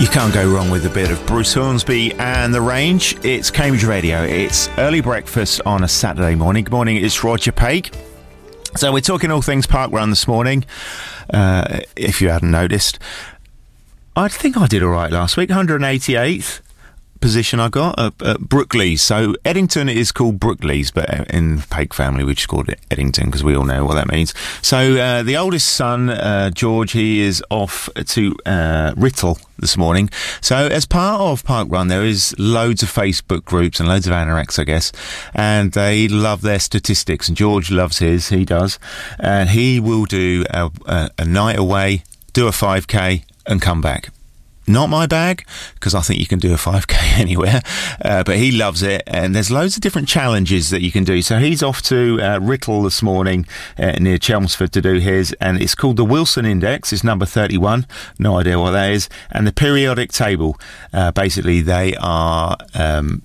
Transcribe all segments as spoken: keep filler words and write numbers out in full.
You can't go wrong with a bit of Bruce Hornsby and The Range. It's Cambridge Radio. It's early breakfast on a Saturday morning. Good morning, it's Roger Paik. So we're talking all things Park Run this morning, uh, if you hadn't noticed. I think I did all right last week, one hundred eighty-eighth position I got at, at Brookleys. So Eddington is called Brookleys, but in the Paik family we just called it Eddington because we all know what that means. So uh, the oldest son, uh, George, he is off to uh, Writtle this morning. So as part of Park Run, there is loads of Facebook groups and loads of anoraks, I guess, and they love their statistics, and George loves his, he does, and he will do a, a, a night away, do a five K and come back. Not my bag, because I think you can do a five K anywhere, uh, but he loves it, and there's loads of different challenges that you can do. So he's off to uh, Writtle this morning uh, near Chelmsford to do his, and it's called the Wilson Index. It's number thirty-one, no idea what that is, and the periodic table. Uh, basically, they are... Um,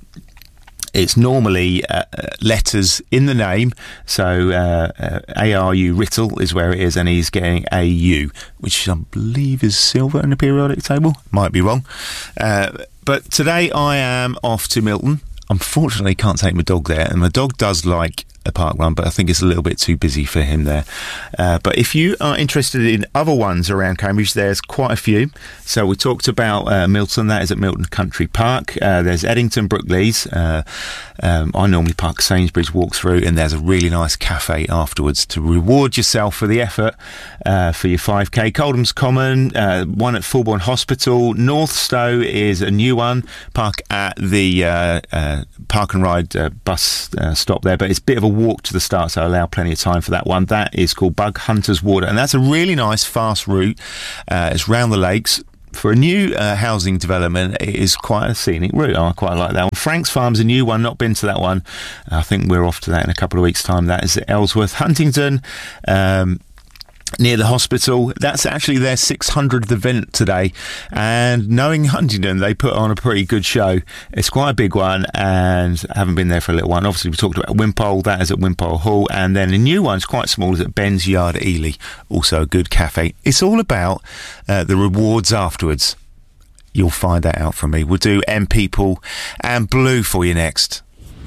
It's normally uh, letters in the name, so uh, uh, A R U Writtle is where it is, and he's getting A U, which I believe is silver in the periodic table. Might be wrong. Uh, but today I am off to Milton. Unfortunately, can't take my dog there, and my dog does like a park run, but I think it's a little bit too busy for him there. Uh, but if you are interested in other ones around Cambridge, there's quite a few. So we talked about uh, Milton, that is at Milton Country Park. Uh, there's Eddington Brookleys. Uh, um, I normally park Sainsbury's, walk through, and there's a really nice cafe afterwards to reward yourself for the effort uh, for your five K. Coldham's Common, uh, one at Fulbourn Hospital. Northstowe is a new one. Park at the uh, uh, Park and Ride uh, bus uh, stop there, but it's a bit of a walk to the start, so allow plenty of time for that one. That is called Bug Hunters Water, and that's a really nice fast route. Uh, it's round the lakes. For a new uh, housing development, it is quite a scenic route. I quite like that one. Frank's Farm's a new one, not been to that one. I think we're off to that in a couple of weeks' time. That is at Ellsworth. Huntington, um, near the hospital, that's actually their six hundredth event today, and knowing Huntington, they put on a pretty good show. It's quite a big one, and I haven't been there for a little while. Obviously we talked about Wimpole, that is at Wimpole Hall, and then a new one's quite small, is at Ben's Yard at Ely, also a good cafe. It's all about uh, the rewards afterwards. You'll find that out from me. We'll do M People and Blue for you next.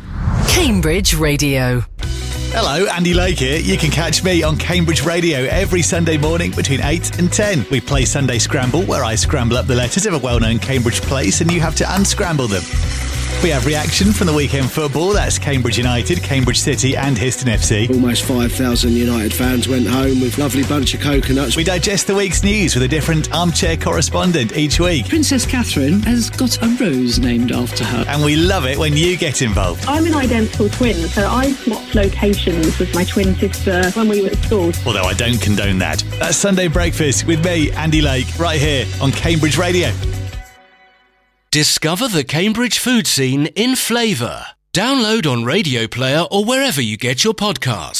Cambridge Radio. Hello, Andy Lake here. You can catch me on Cambridge Radio every Sunday morning between eight and ten. We play Sunday Scramble, where I scramble up the letters of a well-known Cambridge place and you have to unscramble them. We have reaction from the weekend football. That's Cambridge United, Cambridge City and Histon F C. Almost five thousand United fans went home with a lovely bunch of coconuts. We digest the week's news with a different armchair correspondent each week. Princess Catherine has got a rose named after her. And we love it when you get involved. I'm an identical twin, so I swapped locations with my twin sister when we were at school. Although I don't condone that. That's Sunday Breakfast with me, Andy Lake, right here on Cambridge Radio. Discover the Cambridge food scene in flavour. Download on Radio Player or wherever you get your podcasts.